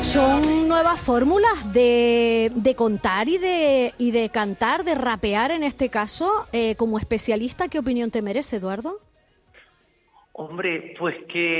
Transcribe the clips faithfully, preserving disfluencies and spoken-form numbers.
Son nuevas fórmulas de, de contar y de, y de cantar, de rapear en este caso. Eh, como especialista, ¿qué opinión te merece, Eduardo? Hombre, pues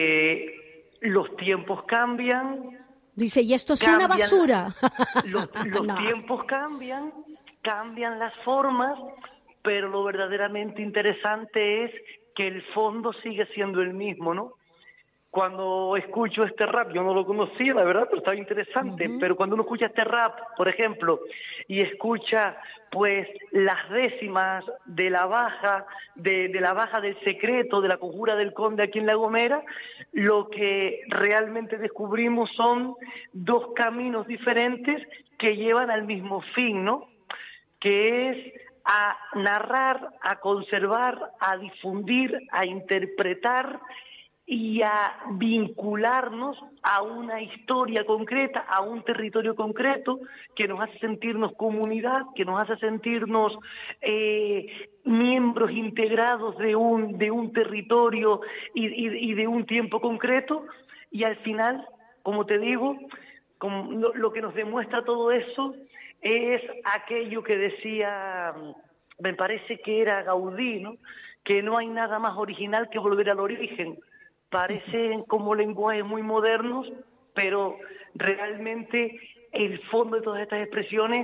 que los tiempos cambian. Dice, y esto es cambian, una basura. Los, los no. tiempos cambian, cambian las formas, pero lo verdaderamente interesante es que el fondo sigue siendo el mismo, ¿no? Cuando escucho este rap, yo no lo conocía, la verdad, pero estaba interesante, uh-huh. Pero cuando uno escucha este rap, por ejemplo, y escucha pues las décimas de la baja, de, de la baja del secreto, de la conjura del conde aquí en La Gomera, lo que realmente descubrimos son dos caminos diferentes que llevan al mismo fin, ¿no? Que es a narrar, a conservar, a difundir, a interpretar y a vincularnos a una historia concreta, a un territorio concreto que nos hace sentirnos comunidad, que nos hace sentirnos eh, miembros integrados de un de un territorio y, y, y de un tiempo concreto, y al final, como te digo, como lo, lo que nos demuestra todo eso es aquello que decía, me parece que era Gaudí, ¿no? Que no hay nada más original que volver al origen. Parecen como lenguajes muy modernos, pero realmente el fondo de todas estas expresiones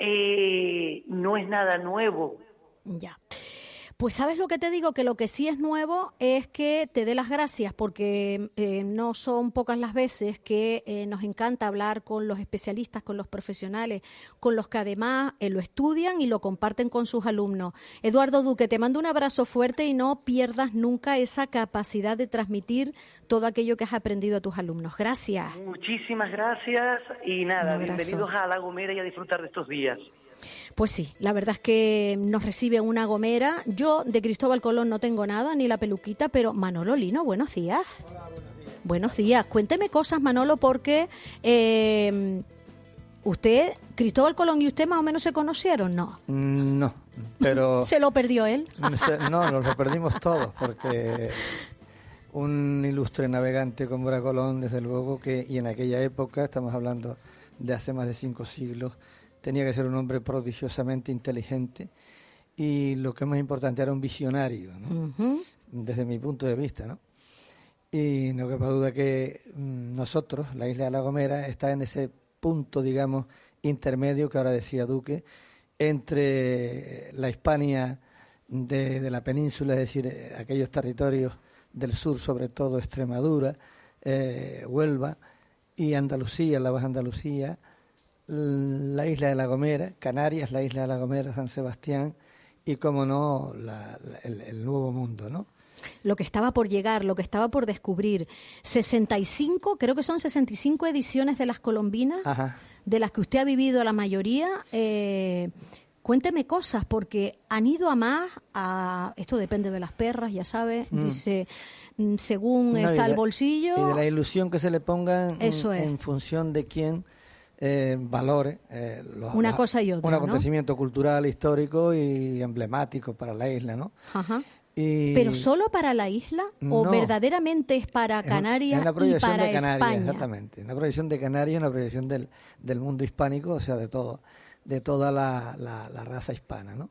eh, no es nada nuevo. Ya. Pues sabes lo que te digo, que lo que sí es nuevo es que te dé las gracias, porque eh, no son pocas las veces que eh, nos encanta hablar con los especialistas, con los profesionales, con los que además eh, lo estudian y lo comparten con sus alumnos. Eduardo Duque, te mando un abrazo fuerte y no pierdas nunca esa capacidad de transmitir todo aquello que has aprendido a tus alumnos. Gracias. Muchísimas gracias y nada, bienvenidos a La Gomera y a disfrutar de estos días. Pues sí, la verdad es que nos recibe una gomera. Yo de Cristóbal Colón no tengo nada, ni la peluquita, pero Manolo Lino, buenos días. Hola, buenos días. Buenos días. Cuénteme cosas, Manolo, porque eh, usted, Cristóbal Colón y usted más o menos se conocieron, ¿no? No, pero... ¿Se lo perdió él? No, nos lo perdimos todos, porque un ilustre navegante como era Colón, desde luego que, y en aquella época, estamos hablando de hace más de cinco siglos, tenía que ser un hombre prodigiosamente inteligente y lo que es más importante era un visionario, ¿no? Uh-huh. Desde mi punto de vista, ¿no? Y no quepa duda que mmm, nosotros, la isla de La Gomera, está en ese punto, digamos, intermedio que ahora decía Duque, entre la Hispania de, de la península, es decir, eh, aquellos territorios del sur, sobre todo Extremadura, eh, Huelva y Andalucía, la Baja Andalucía, la isla de La Gomera, Canarias, la isla de La Gomera, San Sebastián y, como no, la, la, el, el Nuevo Mundo, ¿no? Lo que estaba por llegar, lo que estaba por descubrir. sesenta y cinco, creo que son sesenta y cinco ediciones de Las Colombinas, Ajá. de las que usted ha vivido la mayoría. Eh, cuénteme cosas, porque han ido a más, a, esto depende de las perras, ya sabe, mm. dice, según no, está el bolsillo. Y de la ilusión que se le pongan Eso en, es. en función de quién eh, valore eh, los, una los, cosa y otra, un acontecimiento ¿no? cultural, histórico y emblemático para la isla, ¿no? Ajá. Y ¿Pero solo para la isla o no, verdaderamente es para Canarias es una y para de Canarias, España? Exactamente, una proyección de Canarias, una proyección del, del mundo hispánico, o sea, de todo, de toda la, la, la raza hispana, ¿no?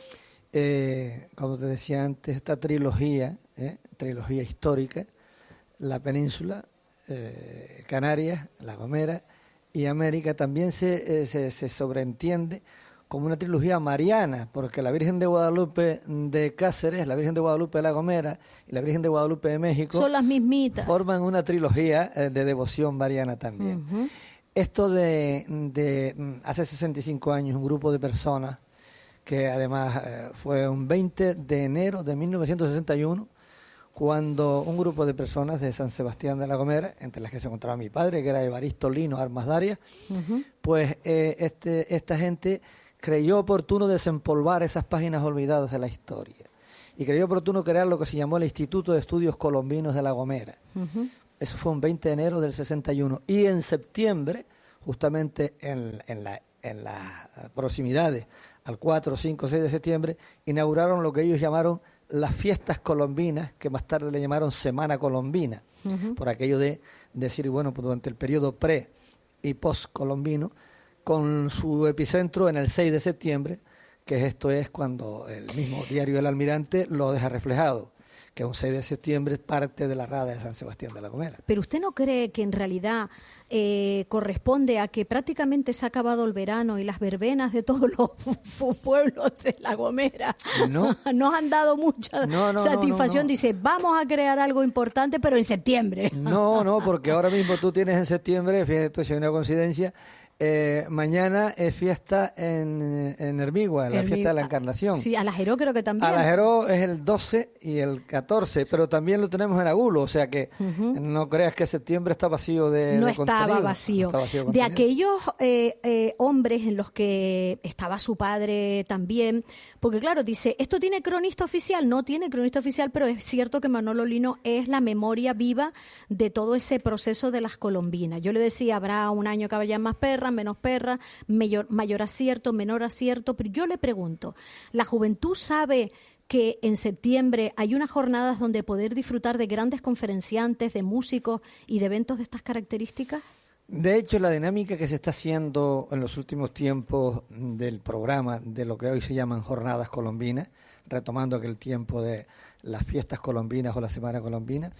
Eh, como te decía antes, esta trilogía, eh, trilogía histórica, la península, eh, Canarias, La Gomera y América, también se, eh, se, se sobreentiende como una trilogía mariana, porque la Virgen de Guadalupe de Cáceres, la Virgen de Guadalupe de La Gomera y la Virgen de Guadalupe de México son las mismitas, forman una trilogía eh, de devoción mariana también. Uh-huh. Esto de, de hace sesenta y cinco años, un grupo de personas que además eh, fue un veinte de enero de mil novecientos sesenta y uno, cuando un grupo de personas de San Sebastián de La Gomera, entre las que se encontraba mi padre, que era Evaristo Lino Armas Darias, uh-huh. pues eh, este, esta gente creyó oportuno desempolvar esas páginas olvidadas de la historia y creyó oportuno crear lo que se llamó el Instituto de Estudios Colombinos de La Gomera. Uh-huh. Eso fue un veinte de enero del sesenta y uno. Y en septiembre, justamente en, en, la, en las proximidades al cuatro, cinco, seis de septiembre, inauguraron lo que ellos llamaron las fiestas colombinas, que más tarde le llamaron Semana Colombina, uh-huh. por aquello de decir, bueno, pues durante el periodo pre y post-colombino, con su epicentro en el seis de septiembre, que esto es cuando el mismo diario El Almirante lo deja reflejado, que un seis de septiembre es parte de la Rada de San Sebastián de la Gomera. Pero ¿usted no cree que en realidad eh, corresponde a que prácticamente se ha acabado el verano y las verbenas de todos los pueblos de La Gomera no. nos han dado mucha no, no, satisfacción? No, no, no. Dice, vamos a crear algo importante, pero en septiembre. No, no, porque ahora mismo tú tienes en septiembre, fíjate, esto es una coincidencia, Eh, mañana es fiesta en, en Hermigua, la Hermigua. fiesta de la Encarnación. Sí, Alajeró creo que también. Alajeró es el doce y el catorce, pero también lo tenemos en Agulo, o sea que uh-huh. no creas que septiembre está vacío de, no de estaba contenido. Vacío. No está vacío de de contenido. aquellos eh, eh, hombres en los que estaba su padre también, porque claro, dice, ¿esto tiene cronista oficial? No tiene cronista oficial, pero es cierto que Manolo Lino es la memoria viva de todo ese proceso de las colombinas. Yo le decía, habrá un año que haya más perras, menos perras, mayor, mayor acierto, menor acierto, pero yo le pregunto, ¿la juventud sabe que en septiembre hay unas jornadas donde poder disfrutar de grandes conferenciantes, de músicos y de eventos de estas características? De hecho, la dinámica que se está haciendo en los últimos tiempos del programa, de lo que hoy se llaman jornadas colombinas, retomando aquel tiempo de las fiestas colombinas o la semana colombina,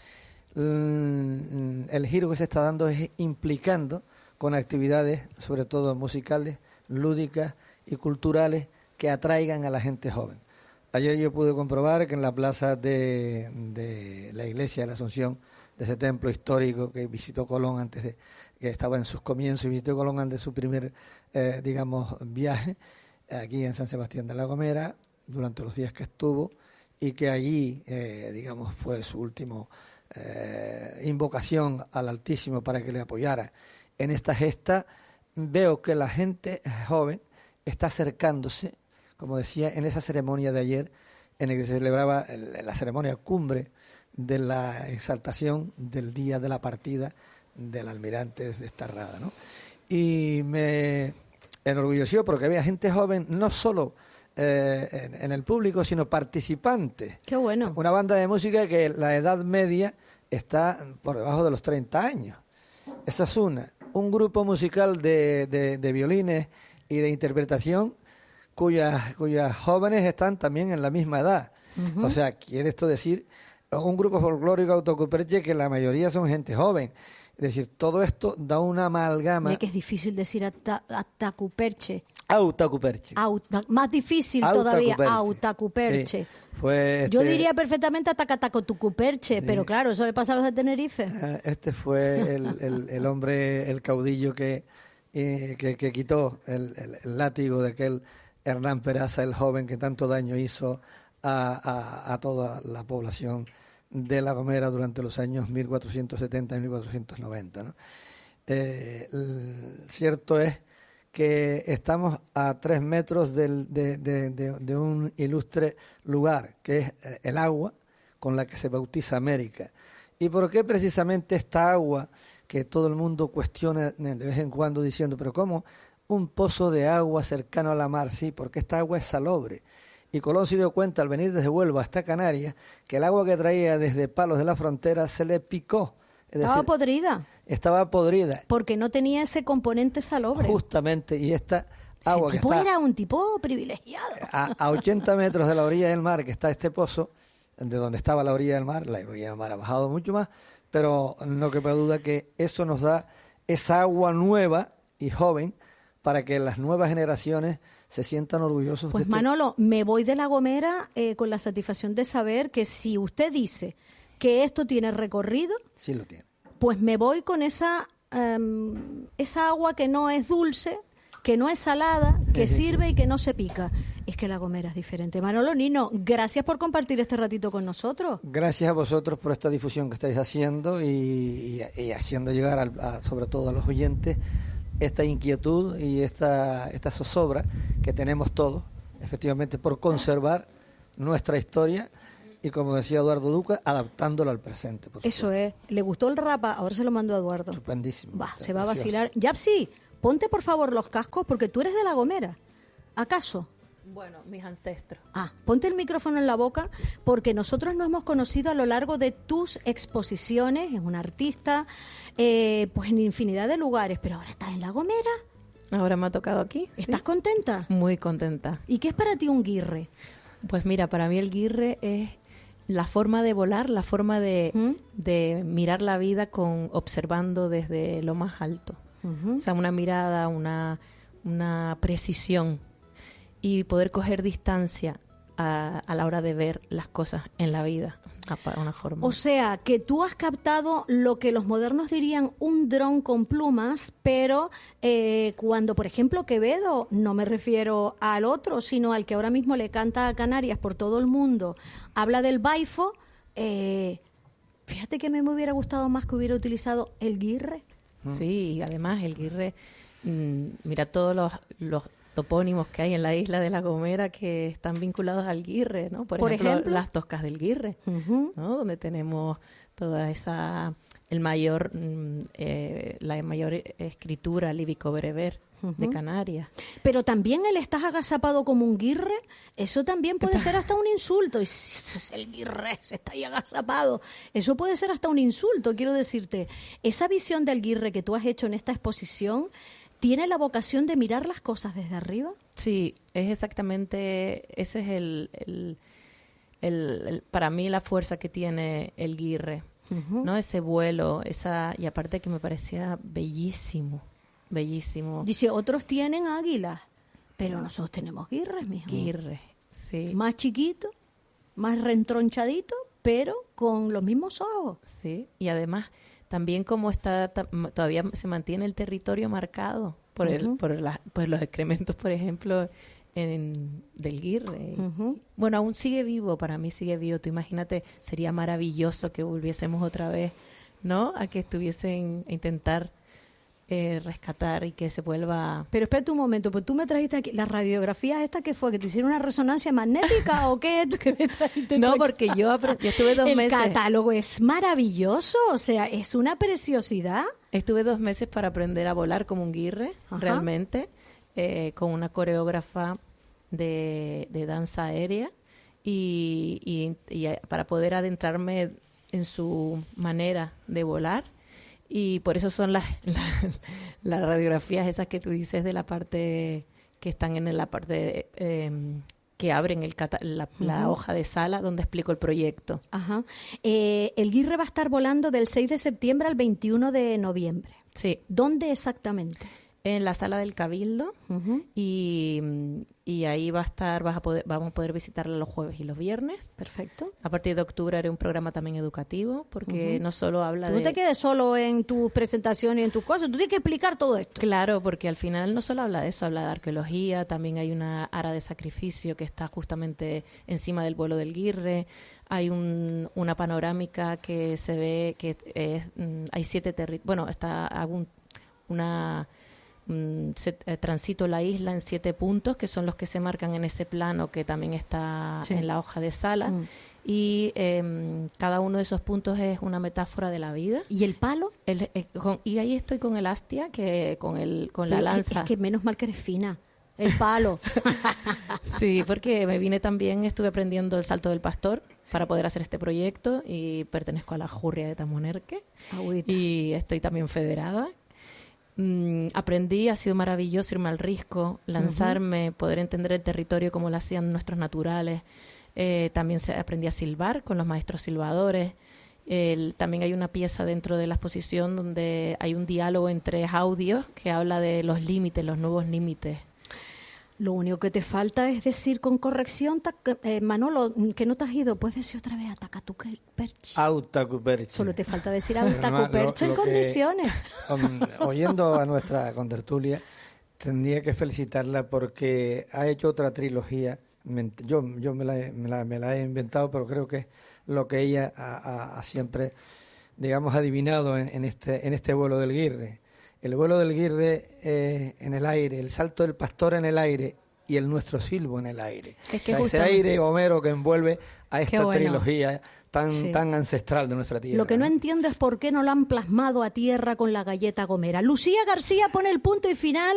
el giro que se está dando es implicando con actividades, sobre todo musicales, lúdicas y culturales, que atraigan a la gente joven. Ayer yo pude comprobar que en la plaza de, de la iglesia de la Asunción, de ese templo histórico que visitó Colón antes de, que estaba en sus comienzos, y visitó Colón antes de su primer, eh, digamos, viaje, aquí en San Sebastián de la Gomera, durante los días que estuvo, y que allí, eh, digamos, fue su último eh, invocación al Altísimo para que le apoyara en esta gesta. Veo que la gente joven está acercándose, como decía, en esa ceremonia de ayer, en la que se celebraba el, la ceremonia cumbre de la exaltación del día de la partida del almirante de esta Rada, ¿no? Y me enorgulleció porque había gente joven, no solo eh, en, en el público, sino participantes. ¡Qué bueno! Una banda de música que la edad media está por debajo de los treinta años. Esa es una. Un grupo musical de, de, de violines y de interpretación cuyas, cuyas jóvenes están también en la misma edad. Uh-huh. O sea, quiere esto decir, un grupo folclórico Autacuperche que la mayoría son gente joven. Es decir, todo esto da una amalgama. Mira que es difícil decir Autacuperche. Autacuperche. Auta, más difícil todavía, Autacuperche. Sí. Fue este, Yo diría perfectamente Atacatacotucuperche, sí. Pero claro, eso le pasa a los de Tenerife. Este fue el, el, el hombre, el caudillo que, eh, que, que quitó el, el, el látigo de aquel Hernán Peraza, el joven que tanto daño hizo a, a, a toda la población de La Gomera durante los años mil cuatrocientos setenta y mil cuatrocientos noventa, ¿no? Eh, el, cierto es que estamos a tres metros del, de, de, de, de un ilustre lugar, que es el agua con la que se bautiza América. ¿Y por qué precisamente esta agua que todo el mundo cuestiona de vez en cuando diciendo, pero cómo un pozo de agua cercano a la mar? Sí, porque esta agua es salobre. Y Colón se dio cuenta al venir desde Huelva hasta Canarias que el agua que traía desde Palos de la Frontera se le picó. Es estaba decir, podrida. Estaba podrida. Porque no tenía ese componente salobre. Justamente, y esta agua sí, que está... era un tipo privilegiado. A, a ochenta metros de la orilla del mar, que está este pozo, de donde estaba la orilla del mar, la orilla del mar ha bajado mucho más, pero no quepa duda que eso nos da esa agua nueva y joven para que las nuevas generaciones se sientan orgullosos. Pues de Manolo, este... me voy de La Gomera eh, con la satisfacción de saber que si usted dice que esto tiene recorrido, sí lo tiene. Pues me voy con esa um, esa agua que no es dulce, que no es salada, que sí, sirve sí, sí. y que no se pica. Es que La Gomera es diferente. Manolo Lino, gracias por compartir este ratito con nosotros. Gracias a vosotros por esta difusión que estáis haciendo y, y, y haciendo llegar al, a, sobre todo a los oyentes esta inquietud y esta, esta zozobra que tenemos todos, efectivamente, por conservar nuestra historia y, como decía Eduardo Duca, adaptándola al presente. Por Eso es. ¿Le gustó el rapa? Ahora se lo mando a Eduardo. Estupendísimo. Va, se va a vacilar. Yapsi, ponte por favor los cascos porque tú eres de La Gomera. ¿Acaso? Bueno, mis ancestros. Ah, ponte el micrófono en la boca, porque nosotros nos hemos conocido a lo largo de tus exposiciones. Es una artista, eh, pues en infinidad de lugares, pero ahora estás en La Gomera. Ahora me ha tocado aquí. ¿Estás ¿sí? contenta? Muy contenta. ¿Y qué es para ti un guirre? Pues mira, para mí el guirre es la forma de volar, la forma de, ¿Mm? de mirar la vida con observando desde lo más alto. Uh-huh. O sea, una mirada, una, una precisión y poder coger distancia a, a la hora de ver las cosas en la vida. Una forma. O sea, que tú has captado lo que los modernos dirían un dron con plumas, pero eh, cuando, por ejemplo, Quevedo, no me refiero al otro, sino al que ahora mismo le canta a Canarias por todo el mundo, habla del baifo, eh, fíjate que me hubiera gustado más que hubiera utilizado el guirre. Sí, y además el guirre, mmm, mira todos los... los topónimos que hay en la isla de La Gomera que están vinculados al guirre, ¿no? Por, Por ejemplo, ejemplo, las Toscas del Guirre, uh-huh. ¿no? Donde tenemos toda esa, el mayor, eh, la mayor escritura líbico-bereber uh-huh. de Canarias. Pero también el estás agazapado como un guirre, eso también puede ser hasta un insulto. Y si el guirre se está ahí agazapado, eso puede ser hasta un insulto, quiero decirte. Esa visión del guirre que tú has hecho en esta exposición, ¿tiene la vocación de mirar las cosas desde arriba? Sí, es exactamente, ese es el, el, el, el para mí la fuerza que tiene el guirre, uh-huh. ¿no? Ese vuelo, esa y aparte que me parecía bellísimo, bellísimo. Dice, otros tienen águilas, pero nosotros tenemos guirres, mijo. Guirre, sí. Más chiquito, más rentronchadito, pero con los mismos ojos. Sí, y además también como está todavía se mantiene el territorio marcado por uh-huh. el por, la, por los excrementos, por ejemplo, en, del guirre. Uh-huh. Bueno, aún sigue vivo, para mí sigue vivo. Tú imagínate, sería maravilloso que volviésemos otra vez, ¿no? A que estuviesen a intentar eh, rescatar y que se vuelva... Pero espérate un momento, pues tú me trajiste aquí, ¿la radiografía esta qué fue? ¿Que te hicieron una resonancia magnética o qué? ¿Qué me trajiste? No, porque yo, aprend... yo estuve dos el meses... El catálogo es maravilloso, o sea, es una preciosidad. Estuve dos meses para aprender a volar como un guirre, Ajá. realmente, eh, con una coreógrafa de, de danza aérea y, y, y para poder adentrarme en su manera de volar. Y por eso son las, las, las radiografías esas que tú dices de la parte que están en la parte eh, que abren el cata- la, uh-huh. la hoja de sala donde explico el proyecto. Ajá. Eh, el guirre va a estar volando del seis de septiembre al veintiuno de noviembre. Sí. ¿Dónde exactamente? En la sala del Cabildo uh-huh. y, y ahí va a estar, vas a poder, vamos a poder visitarla los jueves y los viernes. Perfecto. A partir de octubre haré un programa también educativo porque uh-huh. no solo habla tú de... no te quedes solo en tus presentaciones y en tus cosas, tú tienes que explicar todo esto. Claro, porque al final no solo habla de eso, habla de arqueología, también hay una ara de sacrificio que está justamente encima del vuelo del guirre, hay un, una panorámica que se ve que es, hay siete territorios, bueno, está hago un, una... Se, eh, transito la isla en siete puntos que son los que se marcan en ese plano que también está sí. en la hoja de sala mm. y eh, cada uno de esos puntos es una metáfora de la vida. ¿Y el palo? El, eh, con, y ahí estoy con el astia, que con el con la lanza. Es, es que menos mal que eres fina. El palo. Sí, porque me vine también, estuve aprendiendo el salto del pastor sí. para poder hacer este proyecto y pertenezco a la Jurria de Tamonerque Agüita. Y estoy también federada. Mm, aprendí, ha sido maravilloso irme al risco, lanzarme, uh-huh. poder entender el territorio como lo hacían nuestros naturales. Eh, también se, aprendí a silbar con los maestros silbadores. El, también hay una pieza dentro de la exposición donde hay un diálogo entre audios que habla de los límites, los nuevos límites. Lo único que te falta es decir con corrección, ta, eh, Manolo, que no te has ido, puedes decir otra vez Atacacuperchi. Autacuperchi. Solo te falta decir Autacuperchi en condiciones. Que, um, oyendo a nuestra contertulia, tendría que felicitarla porque ha hecho otra trilogía. Yo, yo me, la he, me, la, me la he inventado, pero creo que es lo que ella ha, ha, ha siempre, digamos, adivinado en, en, este, en este vuelo del guirre. El vuelo del guirre eh, en el aire, el salto del pastor en el aire y el nuestro silbo en el aire. Es que o sea, ese aire Homero que envuelve a esta bueno. trilogía tan, sí. tan ancestral de nuestra tierra. Lo que no entiendo es por qué no lo han plasmado a tierra con la galleta gomera. Lucía García pone el punto y final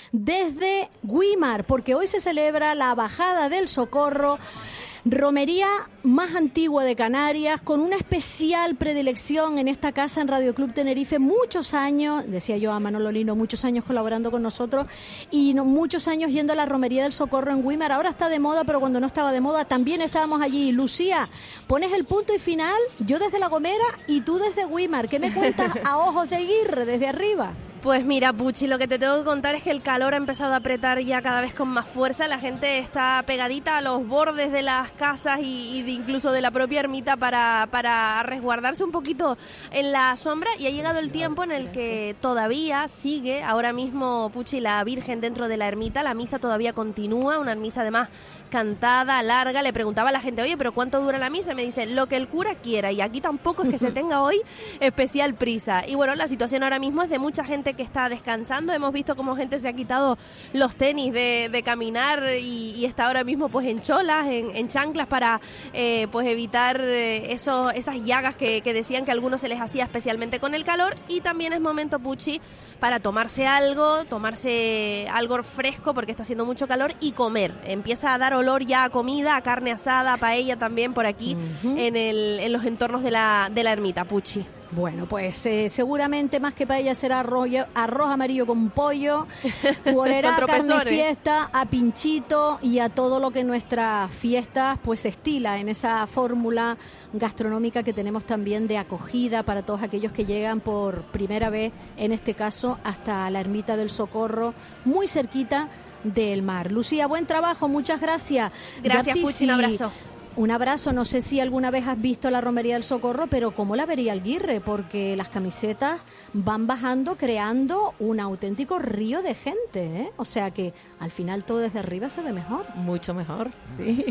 desde Güímar, porque hoy se celebra la Bajada del Socorro, romería más antigua de Canarias, con una especial predilección en esta casa en Radio Club Tenerife. Muchos años, decía yo a Manolo Lino, muchos años colaborando con nosotros y no, muchos años yendo a la romería del Socorro en Güímar. Ahora está de moda, pero cuando no estaba de moda también estábamos allí. Lucía, pones el punto y final, yo desde La Gomera y tú desde Güímar. ¿Qué me cuentas a ojos de Aguirre desde arriba? Pues mira, Puchi, lo que te tengo que contar es que el calor ha empezado a apretar ya cada vez con más fuerza. La gente está pegadita a los bordes de las casas y, y de incluso de la propia ermita para, para resguardarse un poquito en la sombra. Y ha llegado el tiempo en el que todavía sigue, ahora mismo, Puchi, la Virgen dentro de la ermita. La misa todavía continúa, una misa además cantada, larga. Le preguntaba a la gente, oye, ¿pero cuánto dura la misa? Y me dice, lo que el cura quiera. Y aquí tampoco es que se tenga hoy especial prisa. Y bueno, la situación ahora mismo es de mucha gente que está descansando. Hemos visto cómo gente se ha quitado los tenis de, de caminar y, y está ahora mismo pues en cholas, en, en chanclas para eh, pues evitar eh, eso, esas llagas que, que decían que a algunos se les hacía especialmente con el calor. Y también es momento, Puchi, para tomarse algo, tomarse algo fresco porque está haciendo mucho calor y comer. Empieza a dar olor ya a comida, a carne asada, a paella también por aquí uh-huh. en, el, en los entornos de la, de la ermita, Puchi. Bueno, pues eh, seguramente más que paella será arroz, arroz amarillo con pollo, olerá a carne fiesta, a pinchito y a todo lo que nuestras fiestas pues estila en esa fórmula gastronómica que tenemos también de acogida para todos aquellos que llegan por primera vez, en este caso hasta la Ermita del Socorro, muy cerquita del mar. Lucía, buen trabajo, muchas gracias. Gracias, Puchi, un abrazo. Un abrazo, no sé si alguna vez has visto la Romería del Socorro, pero ¿cómo la vería Aguirre? Porque las camisetas van bajando, creando un auténtico río de gente, ¿eh? O sea que al final todo desde arriba se ve mejor. Mucho mejor, sí.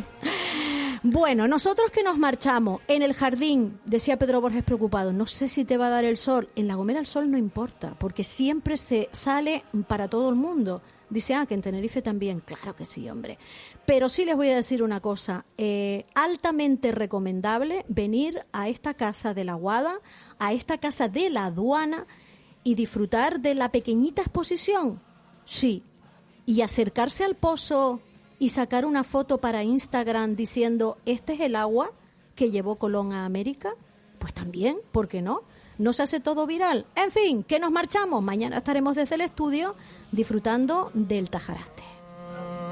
Bueno, nosotros que nos marchamos en el jardín, decía Pedro Borges preocupado, no sé si te va a dar el sol. En La Gomera el sol no importa, porque siempre se sale para todo el mundo. Dice, ah, que en Tenerife también. Claro que sí, hombre. Pero sí les voy a decir una cosa. Eh, altamente recomendable venir a esta casa de la Guada, a esta casa de la aduana y disfrutar de la pequeñita exposición. Sí. Y acercarse al pozo y sacar una foto para Instagram diciendo, este es el agua que llevó Colón a América. Pues también, ¿por qué no? No se hace todo viral. En fin, que nos marchamos. Mañana estaremos desde el estudio disfrutando del Tajaraste.